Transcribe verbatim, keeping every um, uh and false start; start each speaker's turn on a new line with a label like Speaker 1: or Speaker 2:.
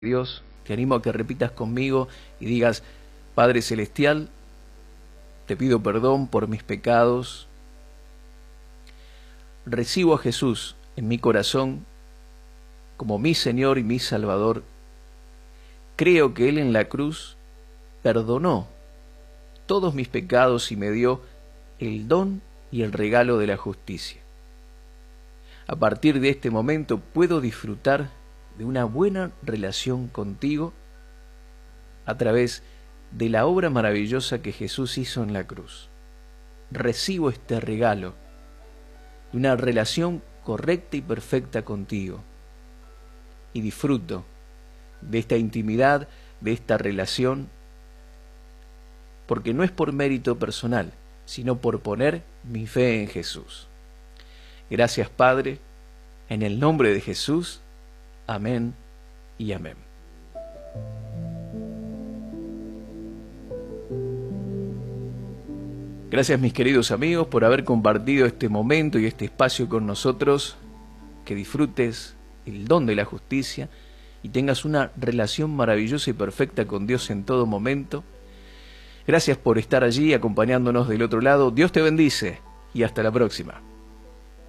Speaker 1: Dios, te animo a que repitas conmigo y digas: Padre Celestial, te pido perdón por mis pecados, recibo a Jesús en mi corazón como mi Señor y mi Salvador, creo que Él en la cruz perdonó todos mis pecados y me dio el don y el regalo de la justicia. A partir de este momento puedo disfrutar de una buena relación contigo a través de la obra maravillosa que Jesús hizo en la cruz. Recibo este regalo de una relación correcta y perfecta contigo y disfruto de esta intimidad, de esta relación, porque no es por mérito personal, sino por poner mi fe en Jesús. Gracias, Padre, en el nombre de Jesús. Amén y amén. Gracias, mis queridos amigos, por haber compartido este momento y este espacio con nosotros. Que disfrutes el don de la justicia y tengas una relación maravillosa y perfecta con Dios en todo momento. Gracias por estar allí acompañándonos del otro lado. Dios te bendice y hasta la próxima.